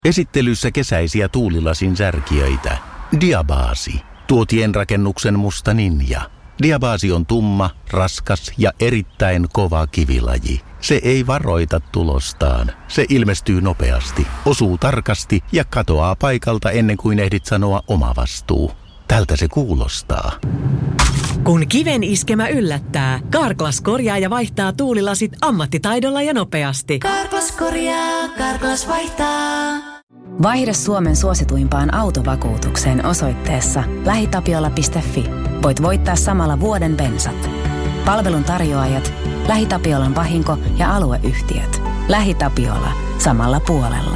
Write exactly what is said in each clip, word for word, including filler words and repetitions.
Esittelyssä kesäisiä tuulilasin särkijöitä. Diabasi. Tuotien rakennuksen musta ninja. Diabasi on tumma, raskas ja erittäin kova kivilaji. Se ei varoita tulostaan. Se ilmestyy nopeasti, osuu tarkasti ja katoaa paikalta ennen kuin ehdit sanoa oma vastuu. Tältä se kuulostaa. Kun kiven iskemä yllättää, Carglass korjaa ja vaihtaa tuulilasit ammattitaidolla ja nopeasti. Carglass korjaa, Carglass vaihtaa. Vaihda Suomen suosituimpaan autovakuutukseen osoitteessa lähitapiola piste fi. Voit voittaa samalla vuoden bensat. Palvelun tarjoajat, LähiTapiolan vahinko- ja alueyhtiöt. LähiTapiola. Samalla puolella.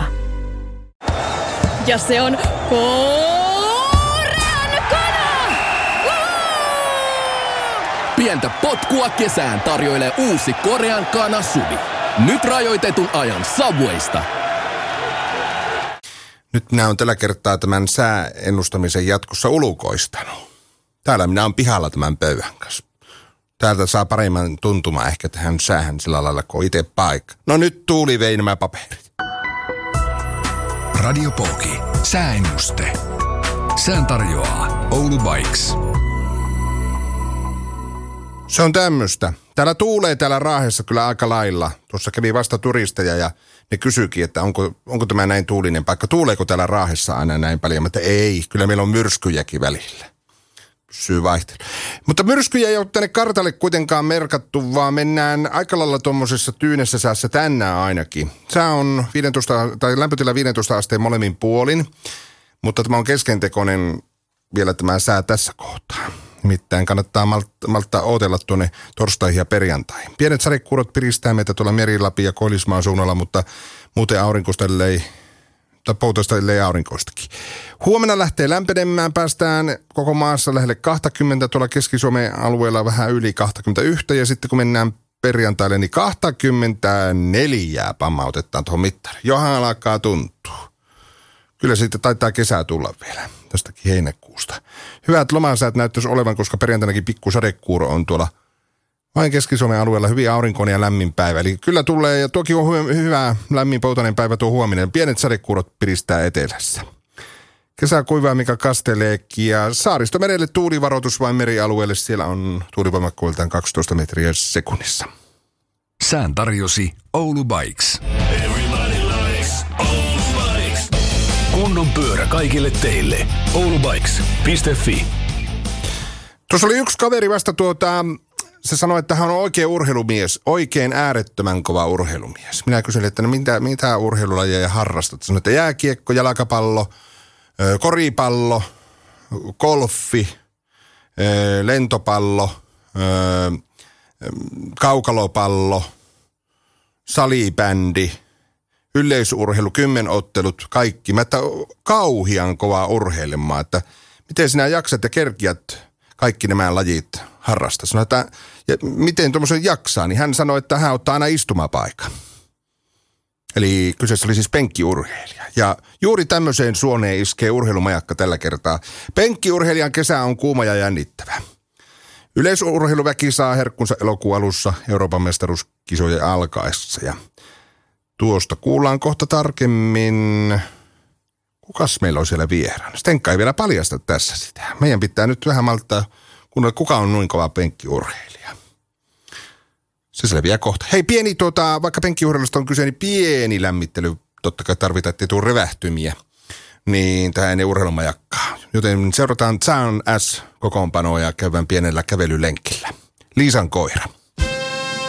Ja se on korean kana! Pientä potkua kesään tarjoilee uusi korean kana suvi. Nyt rajoitetun ajan Subwaysta. Nyt minä olen tällä kertaa tämän sääennustamisen jatkossa ulkoistanut. Täällä minä olen pihalla tämän pöydän kanssa. Täältä saa paremman tuntumaan ehkä tähän säähän sillä lailla, kun itse paikka. No nyt Tuuli vei nämä paperit. Radio Poki. Sääennuste. Sään tarjoaa Oulu Bikes. Se on tämmöistä. Täällä tuulee täällä Raahessa kyllä aika lailla. Tuossa kävi vasta turisteja ja ne kysyikin, että onko, onko tämä näin tuulinen paikka. Tuuleeko täällä Raahessa aina näin paljon? Mutta ei, kyllä meillä on myrskyjäkin välillä. Pysyy vaihtelu. Mutta myrskyjä ei ole tänne kartalle kuitenkaan merkattu, vaan mennään aika lailla tuommoisessa tyynessä säässä tänään ainakin. Sää on viisitoista, tai lämpötila viisitoista asteen molemmin puolin, mutta tämä on keskentekoinen vielä tämä sää tässä kohtaa. Nimittäin kannattaa malttaa, malttaa odotella tuonne torstaihin ja perjantaihin. Pienet sadekuurot piristää meitä tuolla Meri-Lapin ja Koillismaan suunnalla, mutta muuten aurinkoista ellei, tai poutoista ellei aurinkoistakin. Huomenna lähtee lämpenemään, päästään koko maassa lähelle kaksikymmentä, tuolla Keski-Suomen alueella vähän yli kaksikymmentäyksi, ja sitten kun mennään perjantaille, niin kaksikymmentäneljä pammautetaan tuohon mittariin. Johan alkaa tuntua. Kyllä siitä taitaa kesää tulla vielä, tästäkin heinäkuusta. Hyvät lomansäät näyttäisi olevan, koska perjantainakin pikku sadekuuro on tuolla vain Keski-Suomen alueella hyvin aurinkoinen ja lämmin päivä. Eli kyllä tulee, ja toki on hy- hyvä lämmin poutainen päivä tuo huominen. Pienet sadekuurot piristää etelässä. Kesä kuivaa, mikä kasteleekin, ja Saaristomerelle tuulivaroitus vain merialueelle. Siellä on tuulivoimakkuiltaan kaksitoista metriä sekunnissa. Sään tarjosi Oulu Bikes. Kunnon pyörä kaikille teille. oulubikes piste fi. Tuossa oli yksi kaveri vasta tuota, se sanoi, että hän on oikein urheilumies, oikein äärettömän kova urheilumies. Minä kyselin, että no mitä, mitä urheilulajeja harrastat? Sanoin, että jääkiekko, jalkapallo, koripallo, golfi, lentopallo, kaukalopallo, salibändi, yleisurheilu, kymmenottelut, kaikki. Mä että kauhian kovaa urheilemaan, että miten sinä jaksat ja kerkiät kaikki nämä lajit harrastaa. Sanoi, että ja miten tuommoisen jaksaa, niin hän sanoi, että hän ottaa aina istumapaikan. Eli kyseessä oli siis penkkiurheilija. Ja juuri tämmöiseen suoneen iskee urheilumajakka tällä kertaa. Penkkiurheilijan kesä on kuuma ja jännittävä. Yleisurheiluväki saa herkkunsa elokuun alussa Euroopan mestaruuskisojen alkaessa. Ja tuosta kuullaan kohta tarkemmin. Kukas meillä on siellä vieraana? Stenka ei vielä paljasta tässä sitä. Meidän pitää nyt vähän malttaa, kuunnella, kuka on noin kova penkkiurheilija. Se selviää kohta. Hei, pieni tuota, vaikka penkkiurheilusta on kyse, niin pieni lämmittely. Totta kai tarvitaan, ettei tule revähtymiä. Niin tähän ennen urheilumajakkaa. Joten seurataan Sound S kokoonpanoa ja käydään pienellä kävelylenkillä. Liisan koira.